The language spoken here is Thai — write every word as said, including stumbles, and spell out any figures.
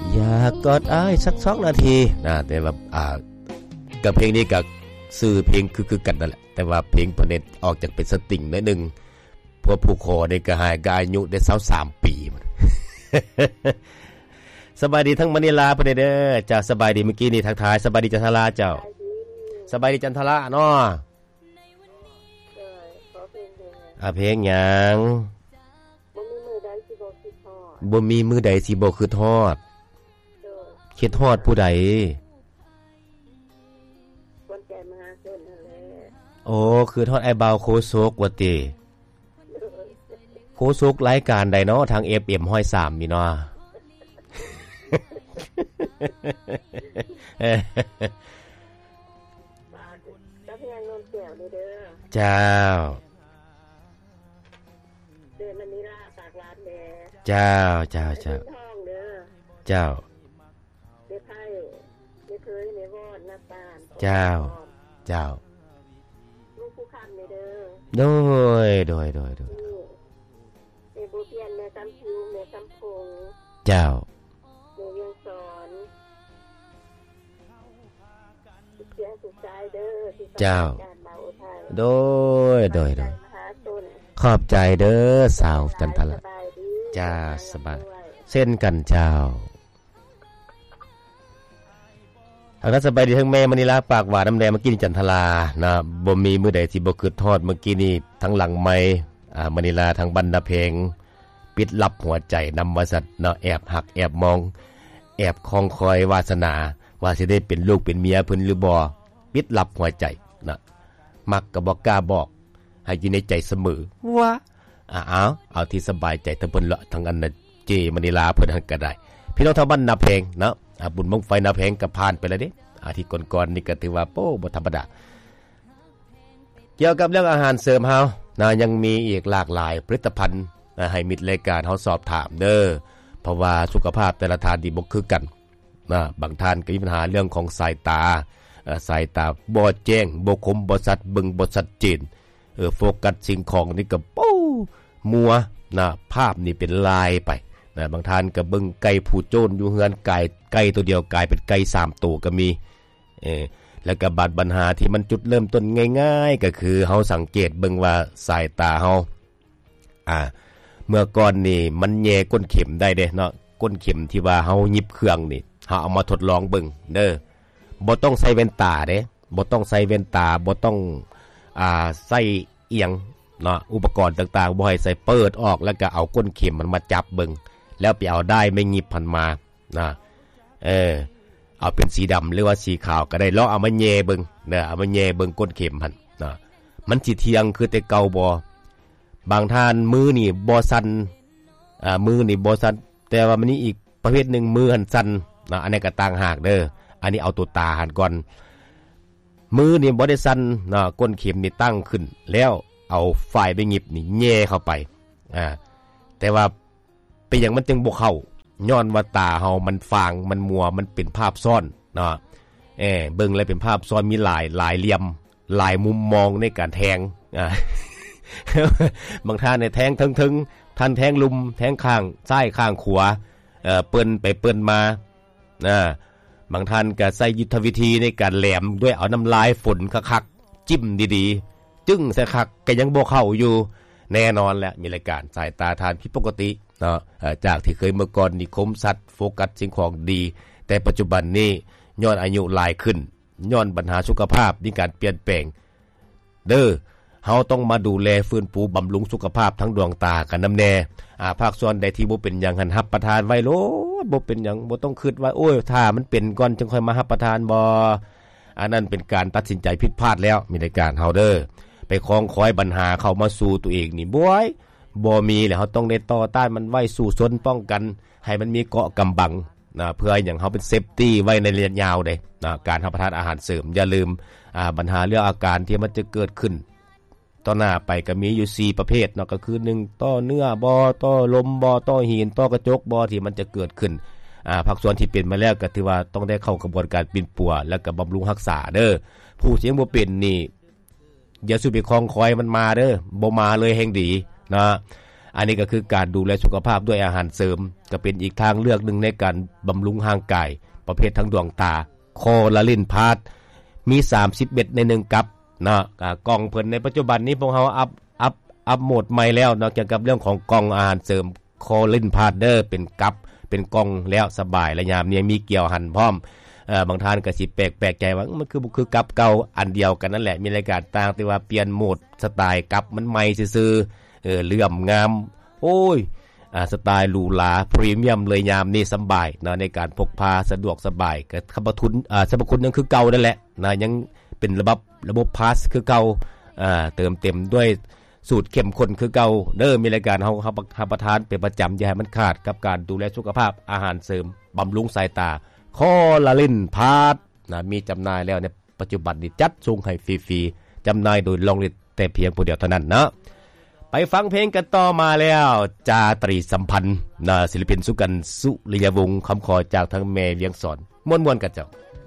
อยากกอดอ้ายสักสองนาทีนะแต่ว่าอ่ากับเพลงนี้กับชื่อเพลงคือคือกันนั่นแหละแต่ว่าเพลงเพิ่นเนี่ยออกจากเป็นสติงหน่อยนึงพวกผู้ขอนี่ก็หายก็อายุได้ยี่สิบสามปีสบายดีทั้งมณีลาเพิ่นเด้อจ้าสบายดีเมื่อกี้นี่ทักทายสบายดีจันทราเจ้าสบายดีจันทราเนาะอ่ะเพลงหยังบ่มีมือใดสิบ่คือทอดคิดทอดผู้ใดคนใจมหาชนนั่นแหละโอ้คือทอดไอ้บ่าวโคโซกว่าติโคโซกรายการใดเนาะทาง เอฟ เอ็ม หนึ่งศูนย์สามนี่เนาะเจ้าเดินมันนี่ล่ะปากร้านแดเจ้าเจ้าเจ้าเจ้าเด้ไผ่เด้เคยเด้วอดน้าตาลเจ้าเจ้าลูกผู้ค้ำนี่เด้อโดยโดยโดยโดยเด้บ่เพียนแม่กำพิวแม่กำพงเจ้าเด้ยังสอนเสียงสุดใจเด้อที่เจ้าโดยโดยโดยขอบใจเด้อสาวจันทราจ้าสบายเส้นกันเจ้าทางนั้นสบายดีทั้งแม่มณีลาปากหวานน้ำแดงเมื่อกี้นี่จันทรานะบ่มีมื้อใดที่บ่คิดทอดเมื่อกี้นี่ทั้งหลังไมค์อ่ามณีลาทั้งบรรดาเพลงปิดลับหัวใจนำว่าสัตว์เนาะแอบหักแอบมองแอบคองคอยวาสนาว่าสิได้เป็นลูกเป็นเมียเพิ่นหรือบ่ปิดลับหัวใจนะมักก็บ่กล้าบอกให้อยู่ในใจเสมอว่าอ้าวเอาที่สบายใจทั้งเพิ่นเลาะทั้งอันน่ะเจมณีลาเพิ่นหั่นก็ได้พี่น้องทางบ้านนาเพลงเนาะอ่าบุญบั้งไฟนาเพลงก็ผ่านไปแล้วเด้อาทิตย์ก่อนๆนี่ก็ถือว่าโป้บ่ธรรมดาเกี่ยวกับเรื่องอาหารเสริมเฮานะยังมีอีกหลากหลายผลิตภัณฑ์นะให้มิตรรายการเฮาสอบถามเด้อเพราะว่าสุขภาพแต่ละท่านนี่บ่คือกันนะบางท่านก็มีปัญหาเรื่องของสายตาสายตาบ่แจ้งบ่คมบ่ชัดเบิ่งบ่ชัดเจนเออโฟกัสสิ่งของนี่ก็ปู้มัวนะภาพนี่เป็นลายไปนะบางท่านก็เบิ่งไก่ผู้โจรอยู่เฮือนไก่ไก่ตัวเดียวกลายเป็นไก่สามตัวก็มีเออแล้วก็บาดปัญหาที่มันจุดเริ่มต้นง่ายๆก็คือเฮาสังเกตเบิ่งว่าสายตาเฮาอ่าเมื่อก่อนนี่มันแย่ก้นเข็มได้เด้เนาะก้นเข็มที่ว่าเฮาหยิบเครื่องนี่เฮาเอามาทดลองเบิ่งเด้อบ่ต้องใส่แว่นตาเด้บ่ต้องใส่แว่นตาบ่ต้องอ่าใส่เอียงเนาะอุปกรณ์ต่างๆบ่ให้ใส่เปิดออกแล้วก็เอาก้นเข็มมันมาจับเบิ่งแล้วไปเอาได้ไม่หยิบพันมานะเออเอาเป็นสีดำหรือว่าสีขาวก็ได้ลองเอามาแย่เบิ่งเด้อเอามาแย่เบิ่งก้นเข็มหั่นนะมันสิเที่ยงคือแต่เก่าบ่บางท่านมือนี่บ่สั่นอ่ามือนี่บ่สั่นแต่ว่ามันนี่อีกประเภทนึงมือหั่นสั่นนะอันนี้ก็ต่างหากเด้ออันนี้เอาตัวตาหั่นก่อนมือนี่บ่ได้สั่นนะก้นเข็มนี่ตั้งขึ้นแล้วเอาฝ่ายไปหยิบนี่แย่เข้าไปอ่าแต่ว่าเป็นอย่างมันจึงบ่เข้าย้อนว่าตาเฮามันฟางมันมัวมันเป็นภาพซ้อนเนาะเออเบิ่งแล้วเป็นภาพซ้อนมีหลายหลายเหลี่ยมหลายมุมมองในการแทงอ่า บางท่านเนี่ยแทงทึงๆท่านแทงลุมแทงข้างซ้ายข้างขวาเอ่อเปิ้นไปเปิ้นมาอ่าบางท่านก็ใช้ยุทธวิธีในการแหลมด้วยเอาน้ำลายฝนคักๆจิ้มดีๆจึ้งใส่คักก็ยังบ่เข้าอยู่แน่นอนแหละมีรายการสายตาทานผิดปกติเนาะจากที่เคยเมื่อก่อนนี่คมสัตว์โฟกัสสิ่งของดีแต่ปัจจุบันนี้ย้อนอายุหลายขึ้นย้อนปัญหาสุขภาพมีการเปลี่ยนแปลงเด้อเฮาต้องมาดูแลฟื้นฟูบำรุงสุขภาพทั้งดวงตากันนำแน่อ่าภาคส่วนใดที่บ่เป็นหยังหันรับประทานไว้โลดบ่เป็นหยังบ่ต้องคิดว่าโอ้ยถ้ามันเป็นก่อนจึงค่อยมารับประทานบ่อันนั้นเป็นการตัดสินใจผิดพลาดแล้วมีรายการเฮาเด้อไปคล้องคอยปัญหาเข้ามาสู่ตัวเองนี่บ่อยบ่มีแล้วเฮาต้องได้ต่อต้านมันไว้สู้ซนป้องกันให้มันมีเกาะกำบังนะเพื่อให้หยังเฮาเป็นเซฟตี้ไว้ในระยะยาวเด้นะการรับประทานอาหารเสริมอย่าลืมอ่าปัญหาเรื่องอาการที่มันจะเกิดขึ้นต่อหน้าไปก็มีอยู่สี่ประเภทเนาะก็คือหนึ่งต่อเนื้อบ่ต่อลมบ่ต่อหินต่อกระจกบ่ที่มันจะเกิดขึ้นอ่าภาคส่วนที่เป็นมาแล้วก็ถือว่าต้องได้เข้ากระบวนการปิ่นปัวแล้วก็บำรุงรักษาเด้อผู้เสียงบ่เป็นนี่อย่าสุไปคล้องคอยมันมาเด้อบ่มาเลยแห่งดีนะอันนี้ก็คือการดูแลสุขภาพด้วยอาหารเสริมก็เป็นอีกทางเลือกหนึ่งในการบำรุงร่างกายประเภททั้งดวงตาคอลาลินพาร์ทมีสามสิบเม็ดในหนึ่งกัปเนาะกล่องเพิ่นในปัจจุบันนี้พวกเฮาอัพอัพอัพโหมดใหม่แล้วเนาะเกี่ยวกับเรื่องของกล่องอาหารเสริมคอลาลินพาร์ทเดอร์เป็นกัปเป็นกล่องแล้วสบายและยามนี้มีเกี่ยวหั่นพร้อมเอ่อบางท่านก็สิแปลกแปลกใจว่ามันคือคือกัปเก่าอันเดียวกันนั่นแหละมีรายการต่างแต่ว่าเปลี่ยนโหมดสไตล์กัปมันใหม่ซื่อๆเออเหลื่อมงามโอ้ยอ่าสไตล์หรูหราพรีเมียมเลยยามนี้สบายนะในการพกพาสะดวกสบายก็คำว่าทุนอ่าสรรพคุณยังคือเก่านั่นแหละนะยังเป็นระบบระบบพาสคือเก่าอ่าเติมเต็มด้วยสูตรเข้มข้นคือเก่าเด้อมีรายการเฮารับประทานเป็นประจำอย่าให้มันขาดกับการดูแลสุขภาพอาหารเสริมบำรุงสายตาคอลาลินพาร์ทนะมีจำหน่ายแล้วในปัจจุบันนี้จัดส่งให้ฟรีๆจำหน่ายโดยลองฤทธิ์แต่เพียงผู้เดียวเท่านั้นเนาะไปฟังเพลงกันต่อมาแล้วจาตรีสัมพันธ์นะศิลปินสุกันสุริยวงศ์คำขอจากทางแม่เลี้ยงสอนม่วนๆกันเจ้า